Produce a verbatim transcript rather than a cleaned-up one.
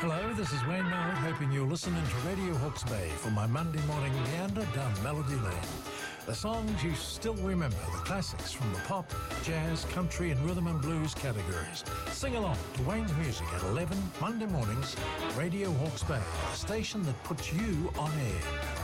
Hello, this is Wayne Mallett, hoping you're listening to Radio Hawke's Bay for my Monday morning meander down Melody Lane. The songs you still remember, the classics from the pop, jazz, country and rhythm and blues categories. Sing along to Wayne's Music at eleven Monday mornings, Radio Hawke's Bay, the station that puts you on air.